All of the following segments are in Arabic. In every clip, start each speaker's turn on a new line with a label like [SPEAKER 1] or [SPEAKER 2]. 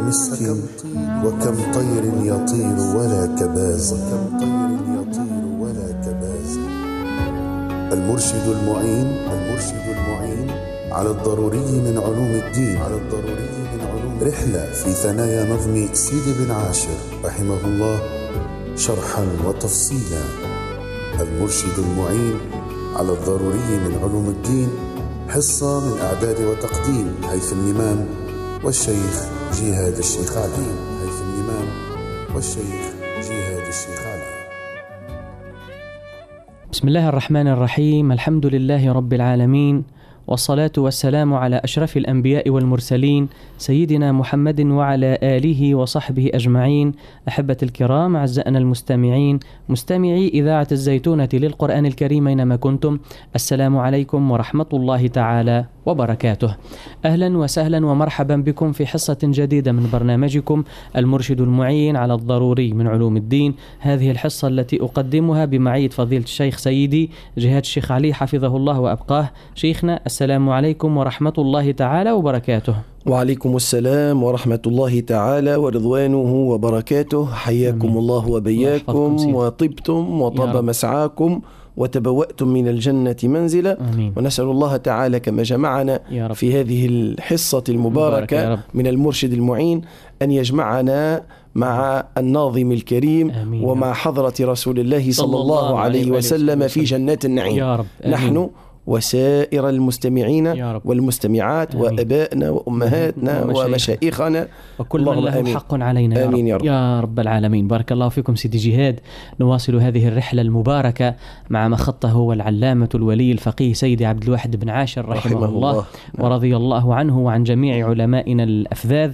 [SPEAKER 1] مسك وكم طير يطير ولا كباز المرشد المعين على الضروري من علوم الدين رحلة في ثنايا نظم سيدي بن عاشر رحمه الله شرحا وتفصيلا. المرشد المعين على الضروري من علوم الدين، حصة من إعداد وتقديم هيثم الإمام والشيخ جهاد الشيخ علي.
[SPEAKER 2] بسم الله الرحمن الرحيم. الحمد لله رب العالمين، والصلاة والسلام على أشرف الأنبياء والمرسلين سيدنا محمد وعلى آله وصحبه أجمعين. أحبة الكرام، أعزائنا المستمعين، مستمعي إذاعة الزيتونة للقرآن الكريم أينما كنتم، السلام عليكم ورحمة الله تعالى وبركاته. أهلا وسهلا ومرحبا بكم في حصة جديدة من برنامجكم المرشد المعين على الضروري من علوم الدين. هذه الحصة التي أقدمها بمعية فضيلة الشيخ سيدي جهاد الشيخ علي حفظه الله وأبقاه. شيخنا، السلام عليكم ورحمة الله تعالى وبركاته.
[SPEAKER 3] وعليكم السلام ورحمة الله تعالى ورضوانه وبركاته. حياكم الله وبياكم، وطبتم وطاب مسعاكم، وتبوأتم من الجنة منزلا. ونسأل الله تعالى كما جمعنا في هذه الحصة المباركة من المرشد المعين أن يجمعنا مع الناظم الكريم ومع حضرة رسول الله صلى الله عليه وسلم في جنات النعيم.
[SPEAKER 2] يا رب.
[SPEAKER 3] نحن وسائر المستمعين والمستمعات وأبائنا وأمهاتنا ومشايخنا
[SPEAKER 2] وكل من له حق علينا.
[SPEAKER 3] آمين يا رب.
[SPEAKER 2] يا رب العالمين. بارك الله فيكم سيدي جهاد. نواصل هذه الرحلة المباركة مع ما خطه والعلامة الولي الفقيه سيدي عبد الواحد بن عاشر رحمه الله ورضي الله عنه وعن جميع علمائنا الأفذاذ.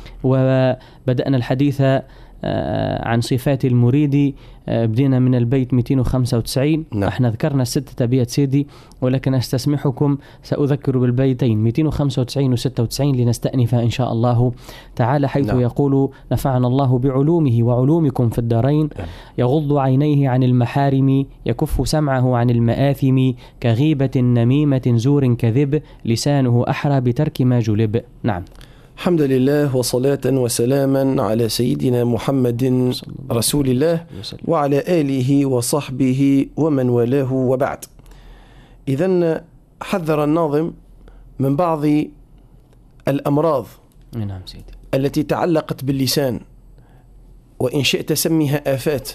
[SPEAKER 2] وبدأنا الحديث عن صفات المريد، بدينا من البيت 295. احنا ذكرنا 6 أبيات سيدي، ولكن استسمحكم سأذكر بالبيتين 295 و96 لنستأنف إن شاء الله تعالى، حيث يقول: نفعنا الله بعلومه وعلومكم في الدارين، يغض عينيه عن المحارم، يكف سمعه عن المآثم، كغيبة نميمة زور كذب، لسانه أحرى بترك ما جلب. نعم.
[SPEAKER 3] الحمد لله، وصلاة وسلاما على سيدنا محمد رسول الله وعلى آله وصحبه ومن والاه، وبعد. إذن حذر الناظم من بعض الأمراض التي تعلقت باللسان، وإن شئت سميها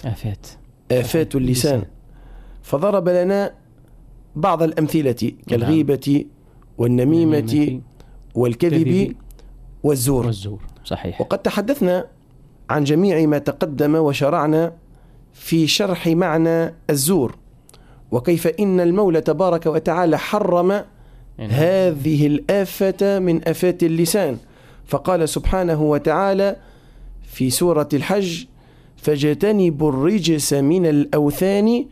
[SPEAKER 3] آفات اللسان. فضرب لنا بعض الأمثلة كالغيبة والنميمة والكذب والزور.
[SPEAKER 2] صحيح.
[SPEAKER 3] وقد تحدثنا عن جميع ما تقدم وشرعنا في شرح معنى الزور، وكيف إن المولى تبارك وتعالى حرم هذه الآفة من آفات اللسان، فقال سبحانه وتعالى في سورة الحج: فاجتنبوا الرجس من الأوثان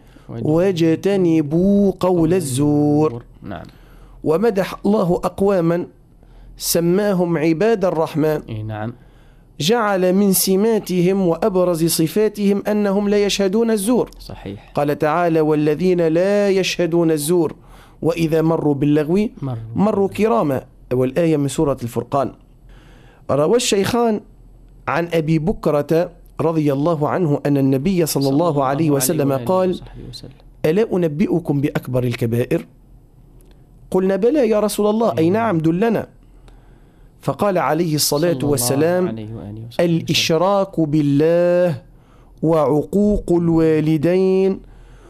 [SPEAKER 3] واجتنبوا قول الزور.
[SPEAKER 2] نعم.
[SPEAKER 3] ومدح الله أقواما سماهم عباد الرحمن.
[SPEAKER 2] نعم.
[SPEAKER 3] جعل من سماتهم وأبرز صفاتهم أنهم لا يشهدون الزور.
[SPEAKER 2] صحيح.
[SPEAKER 3] قال تعالى: والذين لا يشهدون الزور وإذا مروا باللغو مروا كراما، والآية من سورة الفرقان. روى الشيخان عن أبي بكرة رضي الله عنه أن النبي صلى الله عليه وسلم قال: ألا أنبئكم بأكبر الكبائر؟ قلنا: بلى يا رسول الله. أي نعم، دلنا. فقال عليه الصلاة والسلام: الإشراك بالله وعقوق الوالدين.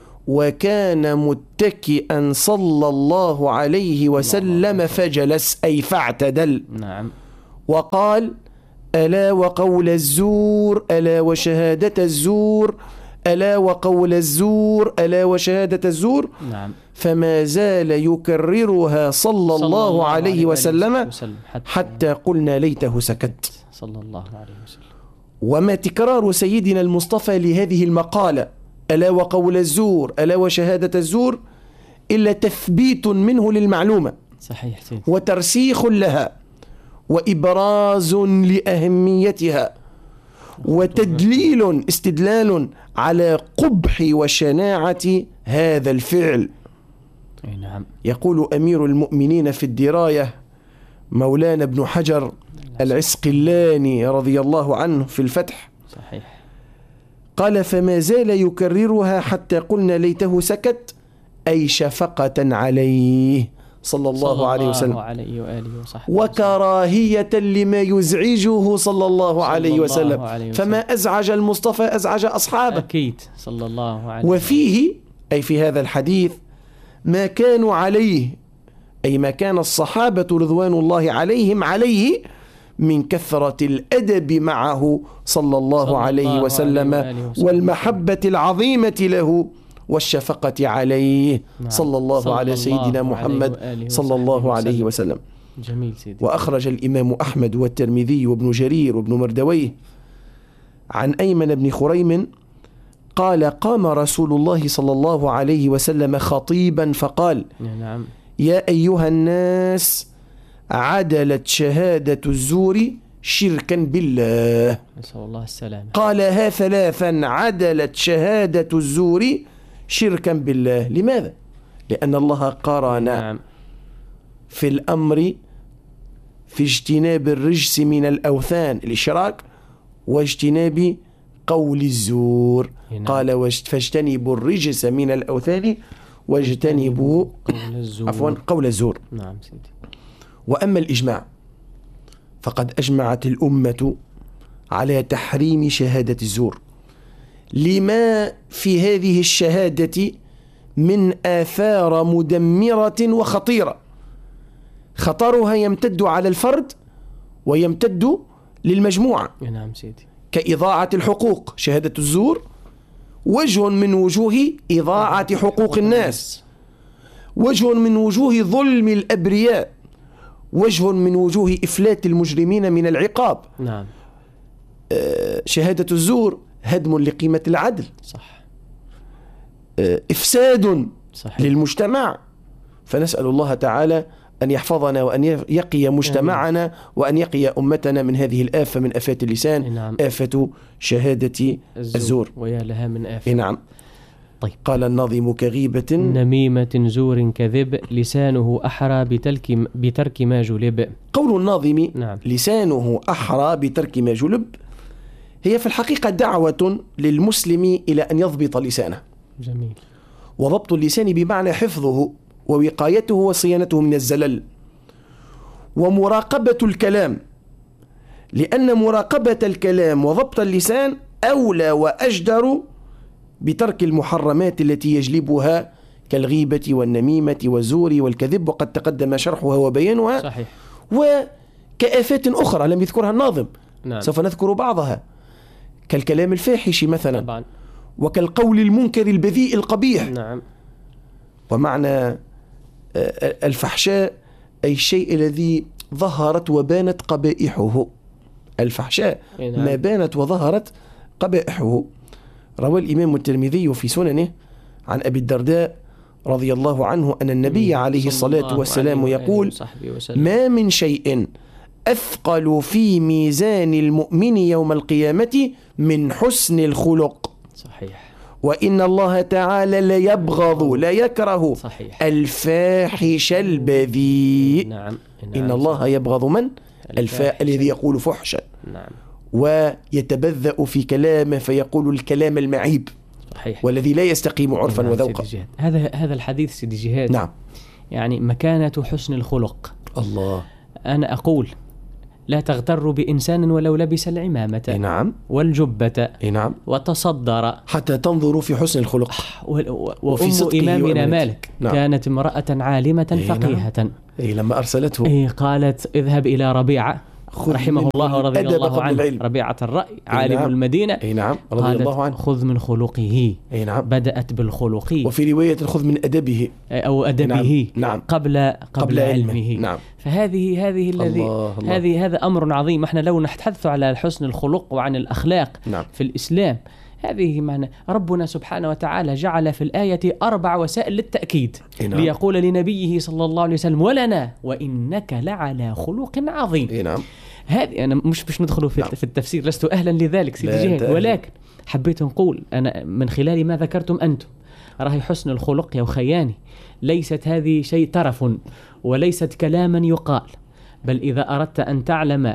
[SPEAKER 3] وكان متكئا صلى الله عليه وسلم فجلس، أي فاعتدل.
[SPEAKER 2] نعم.
[SPEAKER 3] وقال: ألا وقول الزور، ألا وشهادة الزور، ألا وقول الزور، ألا وشهادة الزور.
[SPEAKER 2] نعم.
[SPEAKER 3] فما زال يكررها صلى الله عليه وسلم حتى قلنا ليته سكت.
[SPEAKER 2] صلى الله عليه وسلم.
[SPEAKER 3] وما تكرار سيدنا المصطفى لهذه المقالة ألا وقول الزور، ألا وشهادة الزور، إلا تثبيت منه للمعلومة.
[SPEAKER 2] صحيح سيدي.
[SPEAKER 3] وترسيخ لها، وإبراز لأهميتها، وتدليل استدلال على قبح وشناعة هذا الفعل.
[SPEAKER 2] نعم.
[SPEAKER 3] يقول أمير المؤمنين في الدراية مولانا ابن حجر العسقلاني رضي الله عنه في الفتح.
[SPEAKER 2] صحيح.
[SPEAKER 3] قال: فما زال يكررها حتى قلنا ليته سكت، أي شفقة عليه صلى الله عليه وسلم،
[SPEAKER 2] عليه وآله وصحبه،
[SPEAKER 3] وكراهية لما يزعجه صلى الله عليه وسلم. فما أزعج المصطفى أزعج أصحابه.
[SPEAKER 2] أكيد صلى الله عليه.
[SPEAKER 3] وفيه أي في هذا الحديث ما كانوا عليه، أي ما كان الصحابة رضوان الله عليهم عليه من كثرة الأدب معه صلى الله عليه وسلم، والمحبة العظيمة له والشفقة عليه. صلى الله على سيدنا محمد صلى الله عليه وسلم.
[SPEAKER 2] جميل سيدي.
[SPEAKER 3] وأخرج الإمام أحمد والترمذي وابن جرير وابن مردويه عن أيمن بن خريم قال: قام رسول الله صلى الله عليه وسلم خطيبا فقال:
[SPEAKER 2] نعم.
[SPEAKER 3] يا أيها الناس، عدلت شهادة الزور شركا بالله.
[SPEAKER 2] نسأل الله السلامة.
[SPEAKER 3] قالها ثلاثا: عدلت شهادة الزور شركا بالله. لماذا؟ لأن الله قارن في الأمر في اجتناب الرجس من الأوثان الإشراك واجتناب قول الزور. قال: فاجتنبوا الرجس من الأوثان واجتنبوا قول الزور.
[SPEAKER 2] نعم سيدي.
[SPEAKER 3] وأما الإجماع فقد أجمعت الأمة على تحريم شهادة الزور لما في هذه الشهادة من آثار مدمرة وخطيرة، خطرها يمتد على الفرد ويمتد للمجموعة.
[SPEAKER 2] نعم سيدي.
[SPEAKER 3] كإضاعة الحقوق. شهادة الزور وجه من وجوه إضاعة حقوق الناس، وجه من وجوه ظلم الأبرياء، وجه من وجوه إفلات المجرمين من العقاب.
[SPEAKER 2] نعم.
[SPEAKER 3] شهادة الزور هدم لقيمة العدل.
[SPEAKER 2] صح.
[SPEAKER 3] إفساد
[SPEAKER 2] صحيح.
[SPEAKER 3] للمجتمع. فنسأل الله تعالى أن يحفظنا وأن يقي مجتمعنا وأن يقي أمتنا من هذه الآفة، من آفات اللسان.
[SPEAKER 2] نعم.
[SPEAKER 3] آفة شهادة الزور.
[SPEAKER 2] ويا لها من آفة.
[SPEAKER 3] نعم.
[SPEAKER 2] طيب.
[SPEAKER 3] قال الناظم: كغيبة
[SPEAKER 2] نميمة زور كذب، لسانه أحرى بترك ما جلب.
[SPEAKER 3] قول الناظم:
[SPEAKER 2] نعم.
[SPEAKER 3] لسانه أحرى بترك ما جلب، هي في الحقيقة دعوة للمسلم إلى أن يضبط لسانه.
[SPEAKER 2] جميل.
[SPEAKER 3] وضبط اللسان بمعنى حفظه ووقايته وصيانته من الزلل، ومراقبة الكلام، لأن مراقبة الكلام وضبط اللسان أولى وأجدر بترك المحرمات التي يجلبها كالغيبة والنميمة والزور والكذب، وقد تقدم شرحها وبيانها.
[SPEAKER 2] صحيح.
[SPEAKER 3] وكآفات أخرى لم يذكرها الناظم.
[SPEAKER 2] نعم.
[SPEAKER 3] سوف نذكر بعضها، كالكلام الفاحش مثلا.
[SPEAKER 2] طبعا.
[SPEAKER 3] وكالقول المنكر البذيء القبيح.
[SPEAKER 2] نعم.
[SPEAKER 3] ومعنى الفحشاء أي الشيء الذي ظهرت وبانت قبائحه. الفحشاء
[SPEAKER 2] نعم.
[SPEAKER 3] ما بانت وظهرت قبائحه. روى الإمام الترمذي في سننه عن أبي الدرداء رضي الله عنه أن النبي عليه الصلاة والسلام يقول: ما من شيء أثقل في ميزان المؤمن يوم القيامة من حسن الخلق.
[SPEAKER 2] صحيح.
[SPEAKER 3] وإن الله تعالى لا يبغض لا يكره
[SPEAKER 2] صحيح.
[SPEAKER 3] الفاحش البذيء.
[SPEAKER 2] نعم.
[SPEAKER 3] إن الله يبغض من؟ الذي يقول فحشا.
[SPEAKER 2] نعم.
[SPEAKER 3] ويتبذأ في كلامه فيقول الكلام المعيب.
[SPEAKER 2] صحيح.
[SPEAKER 3] والذي لا يستقيم عرفا وذوقا.
[SPEAKER 2] هذا الحديث سيدي جهاد.
[SPEAKER 3] نعم.
[SPEAKER 2] يعني مكانة حسن الخلق.
[SPEAKER 3] الله.
[SPEAKER 2] أنا أقول لا تغتر بإنسان ولو لبس العمامة.
[SPEAKER 3] نعم.
[SPEAKER 2] والجبة.
[SPEAKER 3] نعم.
[SPEAKER 2] وتصدر
[SPEAKER 3] حتى تنظروا في حسن الخلق.
[SPEAKER 2] وأم إمامنا مالك.
[SPEAKER 3] نعم.
[SPEAKER 2] كانت امرأة عالمة فقيهة.
[SPEAKER 3] نعم. لما أرسلته
[SPEAKER 2] قالت: اذهب إلى ربيعة رحمه الله ورضي الله عنه، ربيعة الرأي عالم
[SPEAKER 3] نعم.
[SPEAKER 2] المدينة.
[SPEAKER 3] نعم. رضي الله عنه.
[SPEAKER 2] خذ من خلقه.
[SPEAKER 3] نعم.
[SPEAKER 2] بدأت بالخلق.
[SPEAKER 3] وفي رواية خذ من أدبه
[SPEAKER 2] أو أدبه.
[SPEAKER 3] نعم.
[SPEAKER 2] قبل علمه.
[SPEAKER 3] نعم.
[SPEAKER 2] فهذه هذا أمر عظيم. احنا لو نتحدث على حسن الخلق وعن الأخلاق.
[SPEAKER 3] نعم.
[SPEAKER 2] في الإسلام، هذه معنى ربنا سبحانه وتعالى جعل في الآية 4 وسائل للتأكيد.
[SPEAKER 3] نعم.
[SPEAKER 2] ليقول لنبيه صلى الله عليه وسلم: ولنا وإنك لعلى خلق عظيم.
[SPEAKER 3] نعم.
[SPEAKER 2] هذه أنا مش ندخل في التفسير، لست أهلا لذلك سيدي جهاد، ولكن حبيت نقول أنا من خلال ما ذكرتم أنتم، راهي حسن الخلق يا خياني ليست هذه شيء ترف وليست كلاما يقال، بل إذا أردت أن تعلم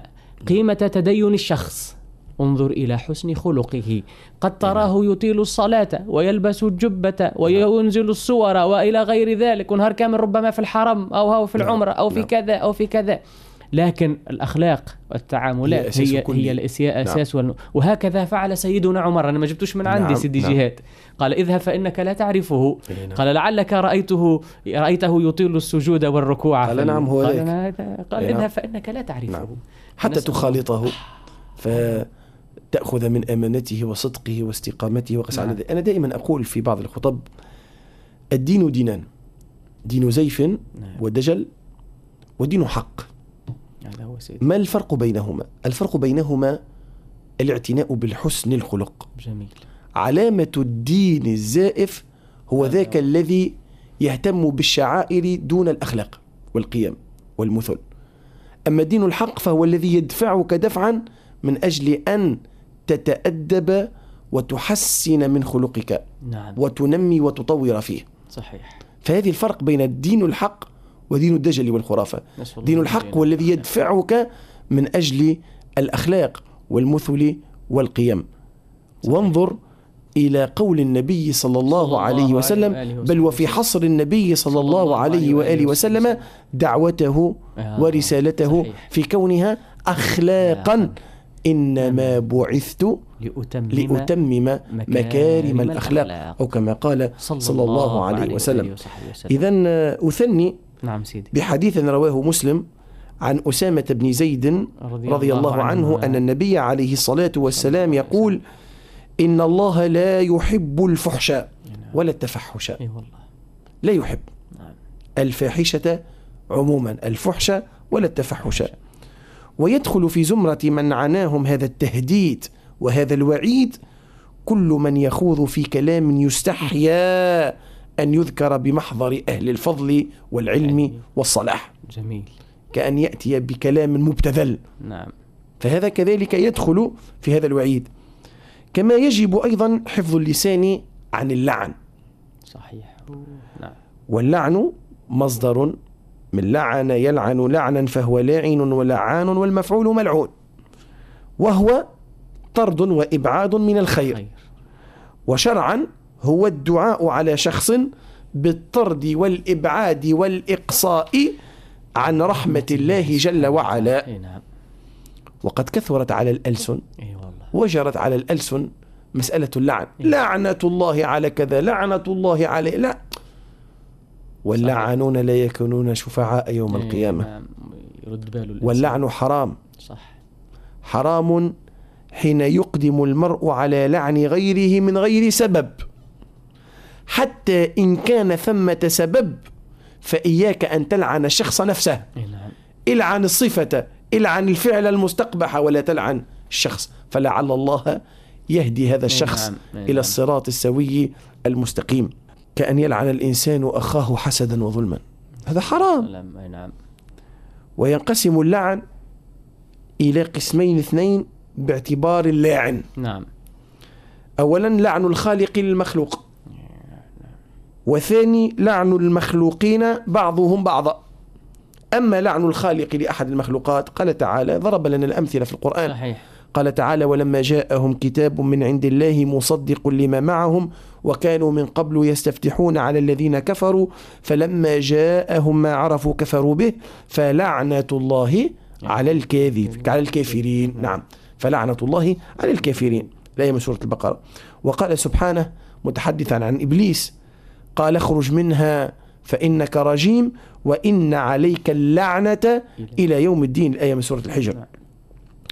[SPEAKER 2] قيمة تدين الشخص، انظر إلى حسن خلقه. قد تراه يطيل الصلاة ويلبس الجبة وينزل الصور وإلى غير ذلك، ونهار كامل ربما في الحرم أو في العمرة أو في كذا أو في كذا، لكن الأخلاق والتعاملات هي الأساس. وهكذا فعل سيدنا عمر. أنا ما جبتوش من عندي سيدي جهاد. قال اذهب فإنك لا تعرفه. قال لعلك رأيته يطيل السجود والركوع.
[SPEAKER 3] قال نعم هو ذلك.
[SPEAKER 2] قال اذهب فإنك لا تعرفه.
[SPEAKER 3] حتى تخالطه فتأخذ من أمانته وصدقه واستقامته وقس على ذلك. أنا دائما أقول في بعض الخطب: الدين دينان، دين زيف ودجل ودين حق. ما الفرق بينهما؟ الفرق بينهما الاعتناء بالحسن الخلق.
[SPEAKER 2] جميل.
[SPEAKER 3] علامة الدين الزائف هو ذاك الذي يهتم بالشعائر دون الأخلاق والقيم والمثل. أما دين الحق فهو الذي يدفعك دفعا من أجل أن تتأدب وتحسن من خلقك.
[SPEAKER 2] نعم.
[SPEAKER 3] وتنمي وتطور فيه.
[SPEAKER 2] صحيح.
[SPEAKER 3] فهذه الفرق بين الدين الحق ودين الدجل والخرافة. دين الحق هو الذي يدفعك من أجل الأخلاق والمثل والقيم. صحيح. وانظر إلى قول النبي صلى الله عليه وسلم، بل وفي حصر النبي صلى الله عليه وآله وسلم دعوته ورسالته في كونها أخلاقا: إنما بعثت لأتمم مكارم الأخلاق، أو كما قال صلى الله عليه وسلم. إذن أثني بحديث رواه مسلم عن أسامة بن زيد رضي الله عنه أن النبي عليه الصلاة والسلام يقول: إن الله لا يحب الفحش ولا التفحش. لا يحب الفاحشة عموما، الفحش ولا التفحش. ويدخل في زمرة من عناهم هذا التهديد وهذا الوعيد كل من يخوض في كلام يستحيا أن يذكر بمحضر أهل الفضل والعلم والصلاح.
[SPEAKER 2] جميل.
[SPEAKER 3] كأن يأتي بكلام مبتذل.
[SPEAKER 2] نعم.
[SPEAKER 3] فهذا كذلك يدخل في هذا الوعيد. كما يجب أيضا حفظ اللسان عن اللعن.
[SPEAKER 2] صحيح. نعم.
[SPEAKER 3] واللعن مصدر من لعن يلعن لعنا، فهو لاعن ولعان، والمفعول ملعون، وهو طرد وإبعاد من الخير. وشرعا هو الدعاء على شخص بالطرد والإبعاد والإقصاء عن رحمة الله جل وعلا. وقد كثرت على الألسن وجرت على الألسن مسألة اللعن. لعنة الله على كذا، لعنة الله عليه. لا، واللعنون لا يكونون شفعاء يوم القيامة. واللعن حرام.
[SPEAKER 2] صح.
[SPEAKER 3] حرام حين يقدم المرء على لعن غيره من غير سبب، حتى إن كان ثمة سبب فإياك أن تلعن الشخص نفسه. العن الصفة، العن الفعل المستقبح، ولا تلعن الشخص، فلعل الله يهدي هذا الشخص إلى الصراط السوي المستقيم. كأن يلعن الإنسان أخاه حسدا وظلما، هذا حرام. وينقسم اللعن إلى قسمين اثنين باعتبار اللاعن.
[SPEAKER 2] نعم.
[SPEAKER 3] أولا لعن الخالق للمخلوق، وثاني لعن المخلوقين بعضهم بعضا. أما لعن الخالق لأحد المخلوقات قال تعالى، ضرب لنا الأمثلة في القرآن.
[SPEAKER 2] صحيح.
[SPEAKER 3] قال تعالى: ولما جاءهم كتاب من عند الله مصدق لما معهم وكانوا من قبل يستفتحون على الذين كفروا فلما جاءهم ما عرفوا كفروا به فلعنة الله على الكافرين. نعم، فلعنة الله على الكافرين. الآية من سورة البقرة. وقال سبحانه متحدثا عن إبليس قال: اخرج منها فإنك رجيم وإن عليك اللعنة إلى يوم الدين. الآية من سورة الحجر.